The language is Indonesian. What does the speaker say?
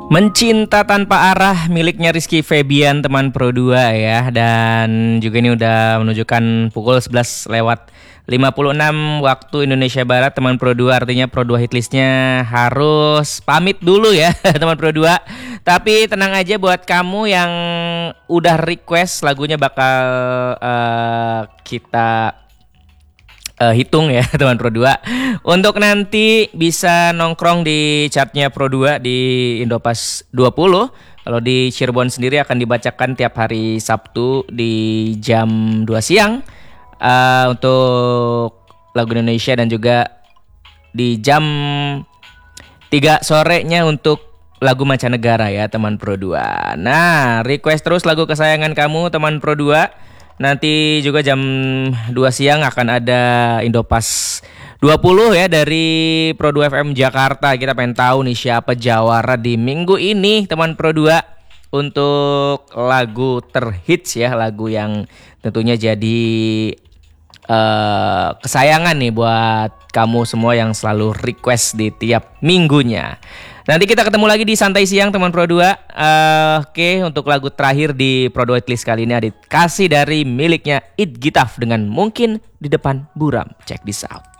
Mencinta Tanpa Arah miliknya Rizky Febian teman Pro 2 ya. Dan juga ini udah menunjukkan pukul 11 lewat 56 waktu Indonesia Barat teman Pro 2. Artinya Pro 2 hitlistnya harus pamit dulu ya teman Pro 2. Tapi tenang aja buat kamu yang udah request lagunya bakal kita hitung ya teman Pro 2. Untuk nanti bisa nongkrong di chartnya Pro 2 di Indopas 20. Kalau di Cirebon sendiri akan dibacakan tiap hari Sabtu di jam 2 siang untuk lagu Indonesia, dan juga di jam 3 sorenya untuk lagu mancanegara ya teman Pro 2. Nah, request terus lagu kesayangan kamu teman Pro 2. Nanti juga jam 2 siang akan ada Indopas 20 ya dari Pro 2 FM Jakarta. Kita pengen tahu nih siapa jawara di minggu ini teman Pro 2 untuk lagu terhits ya, lagu yang tentunya jadi kesayangan nih buat kamu semua yang selalu request di tiap minggunya. Nanti kita ketemu lagi di Santai Siang teman Pro 2. Oke, untuk lagu terakhir di Pro 2 Hitlist kali ini dikasih dari miliknya It Gitaf dengan Mungkin di Depan Buram. Check this out.